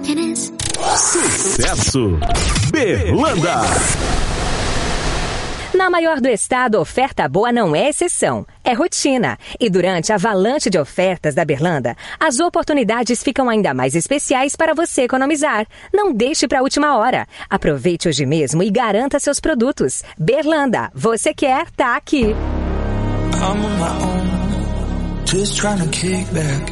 Sucesso! Berlanda! Na maior do estado, oferta boa não é exceção, é rotina. E durante a avalanche de ofertas da Berlanda, as oportunidades ficam ainda mais especiais para você economizar. Não deixe para a última hora. Aproveite hoje mesmo e garanta seus produtos. Berlanda, você quer, tá aqui. I'm on my own, just trying to kick back.